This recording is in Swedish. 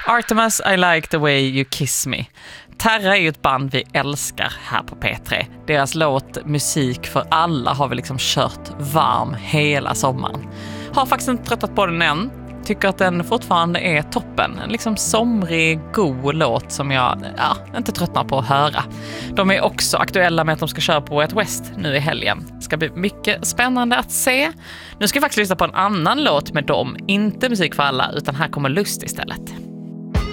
Artemis, I like the way you kiss me. Terra är ju ett band vi älskar här på P3. Deras låt Musik för alla har vi liksom kört varm hela sommaren. Har faktiskt inte tröttat på den än. Tycker att den fortfarande är toppen. En liksom somrig, god låt som jag inte tröttnar på att höra. De är också aktuella med att de ska köra på Way Out West nu i helgen. Det ska bli mycket spännande att se. Nu ska vi faktiskt lyssna på en annan låt med dem. Inte Musik för alla, utan här kommer Lust istället.